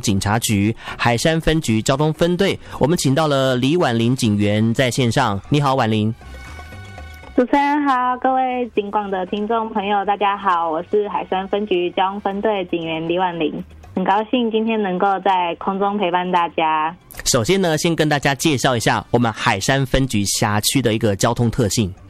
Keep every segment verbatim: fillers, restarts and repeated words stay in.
警察局海山分局交通分队，我们请到了李婉玲警员在线上。你好，婉玲。 主持人好，各位警广的听众朋友大家好，我是海山分局交通分队警员李婉玲，很高兴今天能够在空中陪伴大家。 首先呢，先跟大家介绍一下我们海山分局辖区的一个交通特性。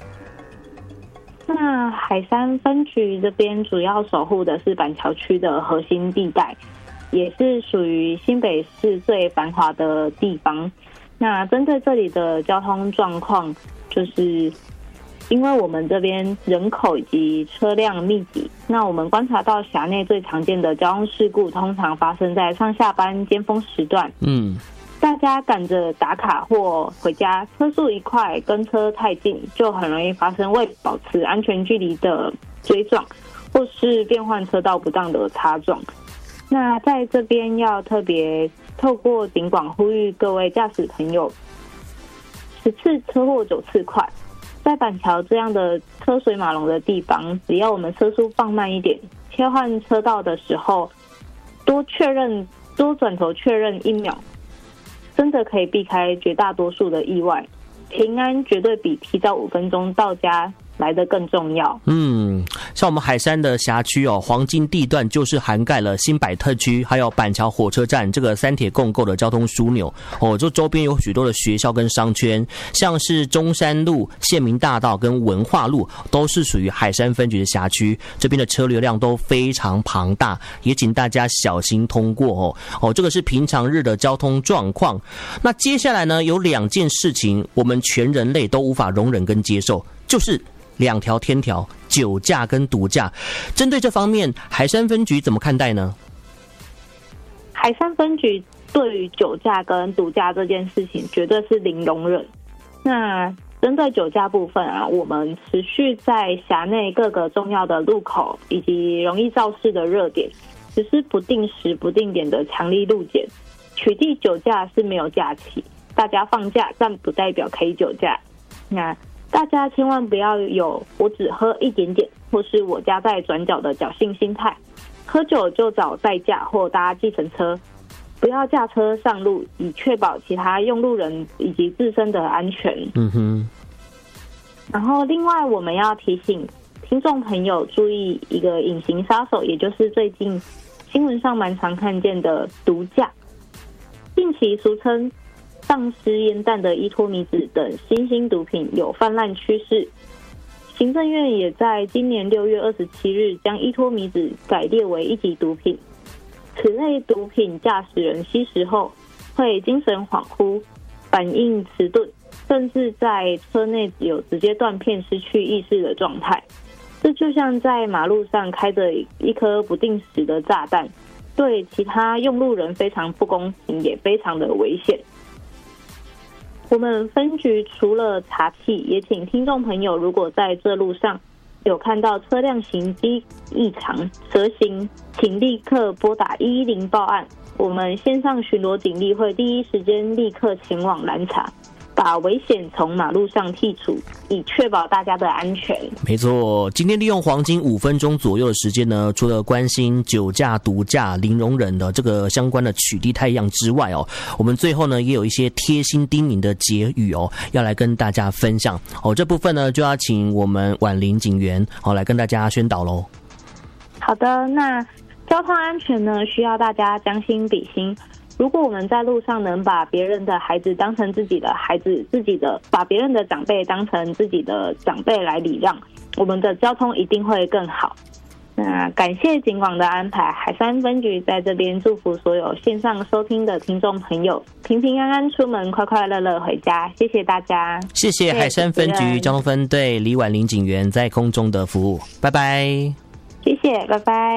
那海山分局这边主要守护的是板桥区的核心地带，也是属于新北市最繁华的地方。那针对这里的交通状况，就是因为我们这边人口以及车辆密集，那我们观察到辖内最常见的交通事故通常发生在上下班尖峰时段。嗯，大家赶着打卡或回家，车速一快，跟车太近，就很容易发生为保持安全距离的追撞，或是变换车道不当的擦撞。那在这边要特别透过警广呼吁各位驾驶朋友，十次车祸九次快。在板桥这样的车水马龙的地方，只要我们车速放慢一点，切换车道的时候多确认多转头确认一秒，真的可以避开绝大多数的意外。平安绝对比提早五分钟到家来得更重要。嗯， 像我们海山的辖区哦，黄金地段就是涵盖了新百特区，还有板桥火车站这个三铁共构的交通枢纽哦。就周边有许多的学校跟商圈，像是中山路、县民大道跟文化路，都是属于海山分局的辖区。这边的车流量都非常庞大，也请大家小心通过哦。哦，这个是平常日的交通状况。那接下来呢，有两件事情我们全人类都无法容忍跟接受，就是两条天条，酒驾跟毒驾。针对这方面，海山分局怎么看待呢？ 海山分局对于酒驾跟毒驾这件事情绝对是零容忍。那针对酒驾部分啊，我们持续在辖内各个重要的路口以及容易肇事的热点，实施不定时不定点的强力路检，取缔酒驾是没有假期，大家放假但不代表可以酒驾。那大家千万不要有我只喝一点点，或是我家在转角的侥幸心态，喝酒就找代驾或搭计程车，不要驾车上路，以确保其他用路人以及自身的安全。嗯哼。然后另外我们要提醒听众朋友注意一个隐形杀手，也就是最近新闻上蛮常看见的毒驾，近期俗称丧尸烟弹的依托米酯等新兴毒品有泛滥趋势。行政院也在今年六月二十七日将依托米酯改列为一级毒品。此类毒品驾驶人吸食后会精神恍惚、反应迟钝，甚至在车内有直接断片、失去意识的状态。这就像在马路上开着一颗不定时的炸弹，对其他用路人非常不公平，也非常的危险。我们分局除了查气，也请听众朋友，如果在这路上有看到车辆行迹异常、蛇行，请立刻拨打一一零报案，我们线上巡逻警力会第一时间立刻前往拦查，把危险从马路上剔除，以确保大家的安全。 没错，今天利用黄金五分钟左右的时间呢，除了关心酒驾、毒驾、零容忍的这个相关的取缔太阳之外哦，我们最后呢也有一些贴心叮咛的结语哦，要来跟大家分享哦。这部分呢就要请我们婉玲警员哦来跟大家宣导喽。 好的，那交通安全呢需要大家将心比心。如果我们在路上能把别人的孩子当成自己的孩子，自己的把别人的长辈当成自己的长辈来礼让，我们的交通一定会更好。那感谢警广的安排，海山分局在这边祝福所有线上收听的听众朋友平平安安出门，快快乐乐回家。谢谢大家。 谢谢海山分局交通分队李婉玲警员在空中的服务，拜拜。 谢谢，拜拜。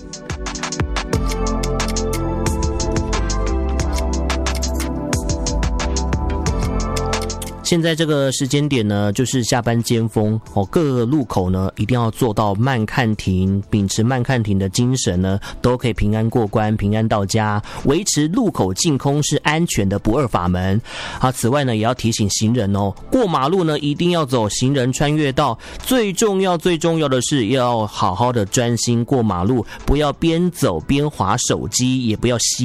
现在这个时间点呢，就是下班尖峰哦，各个路口呢一定要做到慢看停，秉持慢看停的精神呢，都可以平安过关、平安到家，维持路口净空是安全的不二法门。好，此外呢，也要提醒行人哦，过马路呢一定要走行人穿越道，最重要最重要的是要好好的专心过马路，不要边走边滑手机，也不要吸